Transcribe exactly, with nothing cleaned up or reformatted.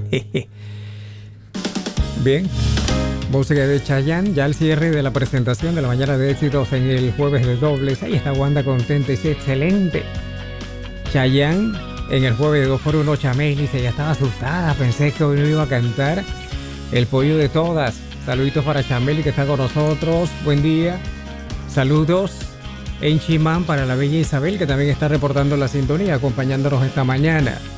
Bien, música de Chayanne, ya al cierre de la presentación de la mañana de éxitos en el jueves de dobles. Ahí está Wanda contenta y dice, excelente. Chayanne en el jueves de dos por uno. Chamel dice, ya estaba asustada, pensé que hoy no iba a cantar. El pollo de todas. Saluditos para Chamel que está con nosotros. Buen día. Saludos en Chimán para la bella Isabel, que también está reportando la sintonía, acompañándonos esta mañana.